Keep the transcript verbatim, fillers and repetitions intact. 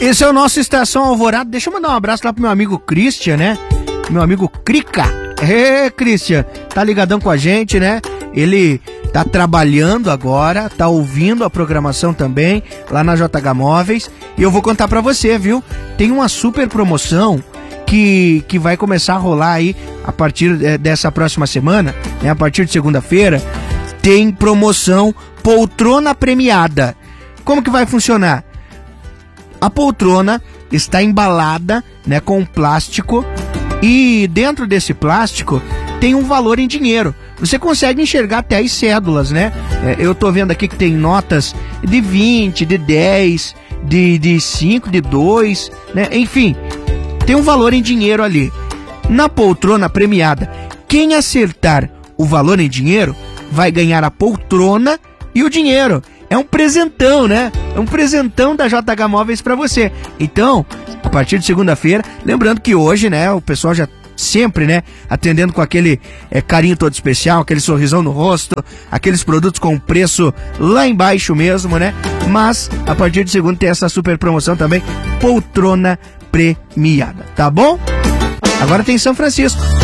Esse é o nosso Estação Alvorada. Deixa eu mandar um abraço lá pro meu amigo Christian, né? Meu amigo Crica. Ê, Christian, tá ligadão com a gente, né? Ele tá trabalhando agora, tá ouvindo a programação também, lá na J H Móveis. E eu vou contar pra você, viu? Tem uma super promoção que, que vai começar a rolar aí a partir é, dessa próxima semana, né? A partir de segunda-feira, tem promoção poltrona premiada. Como que vai funcionar? A poltrona está embalada, né, com plástico, e dentro desse plástico tem um valor em dinheiro. Você consegue enxergar até as cédulas, né? É, eu tô vendo aqui que tem notas de vinte, de dez, de, de cinco, de dois, né? Enfim, tem um valor em dinheiro ali. Na poltrona premiada, quem acertar o valor em dinheiro vai ganhar a poltrona e o dinheiro. É um presentão, né? É um presentão da J H Móveis pra você. Então, a partir de segunda-feira, lembrando que hoje, né, o pessoal já sempre, né, atendendo com aquele é, carinho todo especial, aquele sorrisão no rosto, aqueles produtos com preço lá embaixo mesmo, né? Mas, a partir de segunda tem essa super promoção também, poltrona premiada, tá bom? Agora tem São Francisco.